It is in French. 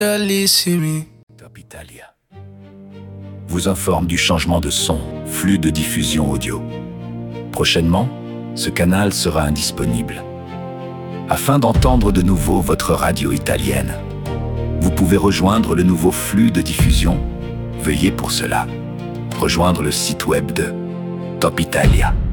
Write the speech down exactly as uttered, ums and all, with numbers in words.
Bellissimi. Top Italia vous informe du changement de son, flux de diffusion audio. Prochainement, ce canal sera indisponible. Afin d'entendre de nouveau votre radio italienne, vous pouvez rejoindre le nouveau flux de diffusion. Veuillez pour cela rejoindre le site web de Top Italia.